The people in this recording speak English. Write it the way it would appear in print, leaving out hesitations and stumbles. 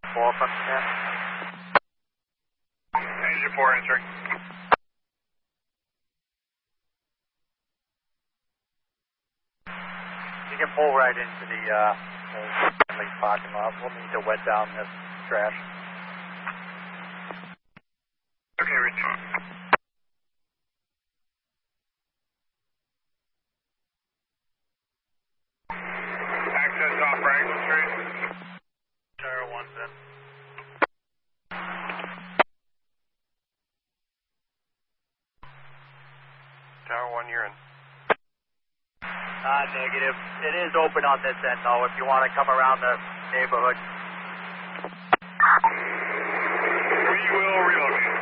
4 from there. Engine 4 entering. You can pull right into the parking lot. We'll need to wet down this trash. Okay, Rich. Access off Franklin Street. Tower 1's in. Tower 1, you're in. Negative. It is open on this end, though, if you want to come around the neighborhood. We will relocate.